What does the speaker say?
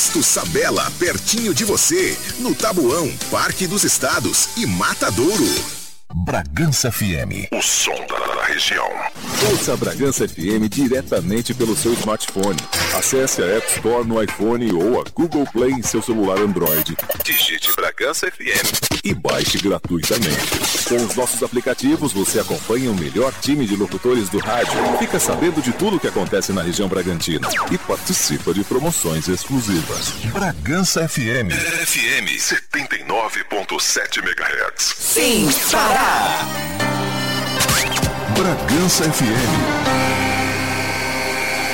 Posto Sabela, pertinho de você, no Tabuão, Parque dos Estados e Matadouro. Bragança FM, o som da região. Ouça a Bragança FM diretamente pelo seu smartphone. Acesse a App Store no iPhone ou a Google Play em seu celular Android. Digite Bragança FM e baixe gratuitamente. Com os nossos aplicativos, você acompanha o melhor time de locutores do rádio, fica sabendo de tudo o que acontece na região Bragantina e participa de promoções exclusivas. Bragança FM. FM 79.7 MHz. Sim, Pará. Bragança FM.